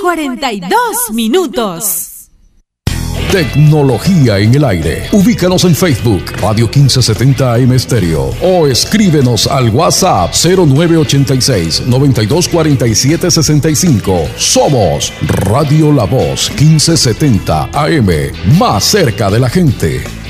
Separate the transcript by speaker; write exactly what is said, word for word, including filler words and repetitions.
Speaker 1: cuarenta y dos minutos.
Speaker 2: Tecnología en el aire. Ubícanos en Facebook, Radio quince setenta A M Stereo, o escríbenos al WhatsApp cero nueve ochenta y seis, noventa y dos cuarenta y siete sesenta y cinco. Somos Radio La Voz quince setenta A M, más cerca de la gente.